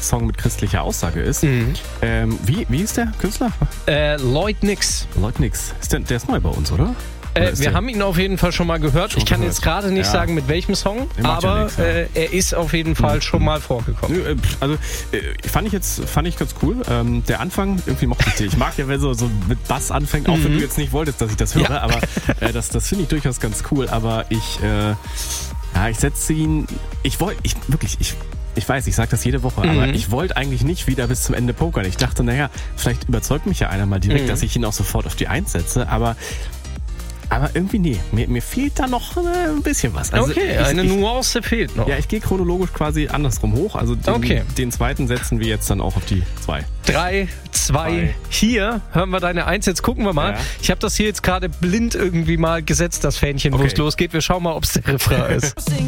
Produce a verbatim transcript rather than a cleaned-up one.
Song mit christlicher Aussage ist. Mhm. Ähm, wie, wie ist der Künstler? Äh, Lloyd Nix. Lloyd Nix. Ist der, der ist neu bei uns, oder? Äh, wir haben ihn auf jeden Fall schon mal gehört. Schon ich kann gehört. jetzt gerade nicht Ja. sagen, mit welchem Song, Macht ja aber nix, ja. äh, er ist auf jeden Fall schon mal vorgekommen. Nö, äh, Also äh, fand ich jetzt fand ich ganz cool. Ähm, der Anfang, irgendwie mochte ich den. Ich mag ja, wenn so, so mit Bass anfängt, auch wenn du jetzt nicht wolltest, dass ich das höre, Ja. aber äh, das, das finde ich durchaus ganz cool. Aber ich, äh, ja, ich setze ihn, ich wollte, ich wirklich, ich Ich weiß, ich sage das jede Woche, aber ich wollte eigentlich nicht wieder bis zum Ende pokern. Ich dachte, naja, vielleicht überzeugt mich ja einer mal direkt, Mhm. dass ich ihn auch sofort auf die Eins setze, aber Aber irgendwie nee, mir, mir fehlt da noch äh, ein bisschen was. Also okay, ich, eine ich, Nuance fehlt noch. Ja, ich gehe chronologisch quasi andersrum hoch. Also den, Okay. den zweiten setzen wir jetzt dann auch auf die zwei. Drei, zwei, Zwei. hier hören wir deine Eins. Jetzt gucken wir mal. Ja. Ich habe das hier jetzt gerade blind irgendwie mal gesetzt, das Fähnchen, wo Okay. es losgeht. Wir schauen mal, ob es der Refrain ist.